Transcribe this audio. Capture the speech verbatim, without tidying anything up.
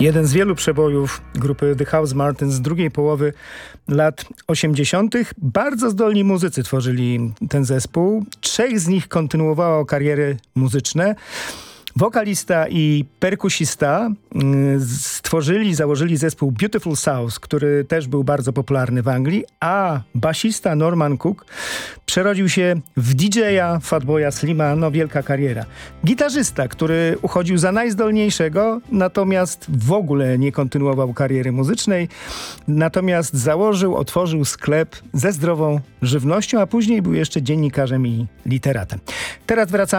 Jeden z wielu przebojów grupy The Housemartins z drugiej połowy lat osiemdziesiątych. Bardzo zdolni muzycy tworzyli ten zespół. Trzech z nich kontynuowało kariery muzyczne. Wokalista i perkusista stworzyli, założyli zespół Beautiful South, który też był bardzo popularny w Anglii, a basista Norman Cook przerodził się w D J a Fatboya Slima, no wielka kariera. Gitarzysta, który uchodził za najzdolniejszego, natomiast w ogóle nie kontynuował kariery muzycznej, natomiast założył, otworzył sklep ze zdrową żywnością, a później był jeszcze dziennikarzem i literatem. Teraz wracamy